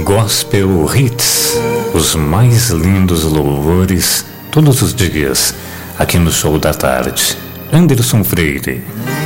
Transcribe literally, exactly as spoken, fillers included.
Gospel Hits, os mais lindos louvores todos os dias, aqui no Show da Tarde. Anderson Freire.